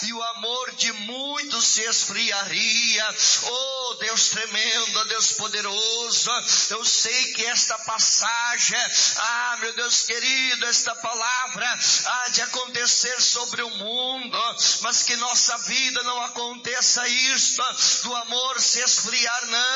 e o amor de muitos se esfriaria. Oh, Deus tremendo, Deus poderoso, eu sei que esta passagem, meu Deus querido, esta palavra há de acontecer sobre o mundo, mas que nossa vida não aconteça isto, do amor se esfriar, não.